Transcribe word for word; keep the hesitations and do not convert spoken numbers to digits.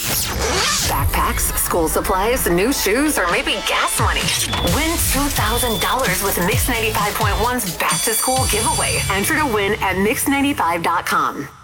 Backpacks, school supplies, new shoes, or maybe gas money. Win two thousand dollars with Mix ninety-five point one's Back to School giveaway. Enter to win at mix ninety-five dot com.